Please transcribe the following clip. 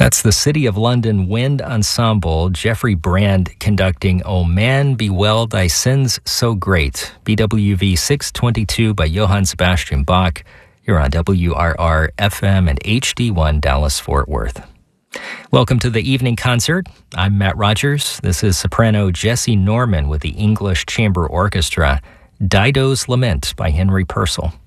That's the City of London Wind Ensemble, Jeffrey Brand conducting O Man, Be Well Thy Sins So Great, BWV 622 by Johann Sebastian Bach. You're on WRR FM and HD1 Dallas-Fort Worth. Welcome to the evening concert. I'm Matt Rogers. This is soprano Jessie Norman with the English Chamber Orchestra, Dido's Lament by Henry Purcell.